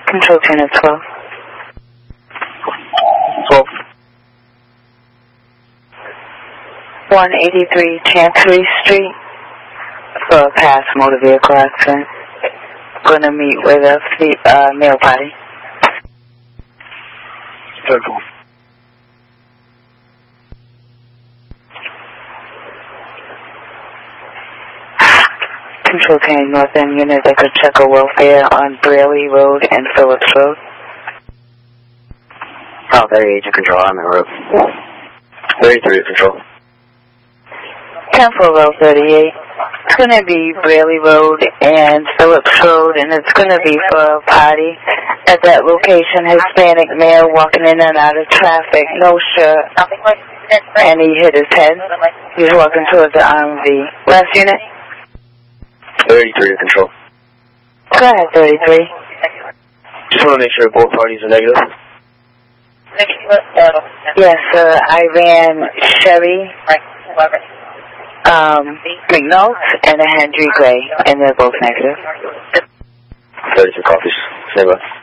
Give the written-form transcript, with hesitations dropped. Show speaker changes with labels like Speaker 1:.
Speaker 1: Control 10 at 12.
Speaker 2: 12.
Speaker 1: 183 Chancery Street for a past motor vehicle accident. Going to meet with a male body.
Speaker 2: Circle.
Speaker 1: Control 10 North End unit that could check a welfare on Braley Road and Phillips Road.
Speaker 2: Oh, 38 to control, I'm in road. 33 to control.
Speaker 1: 10 for row 38. It's going to be Braley Road and Phillips Road, and it's going to be for a party at that location. Hispanic male walking in and out of traffic, no shirt, and he hit his head. He's walking towards the RMV. Last unit?
Speaker 2: 33 to control.
Speaker 1: Go ahead, 33.
Speaker 2: Just want to make sure both parties are negative.
Speaker 1: Yes, I ran Chevy, McNulty, and a Hendry Gray, and they're both negative.
Speaker 2: 32 copies. Stand by.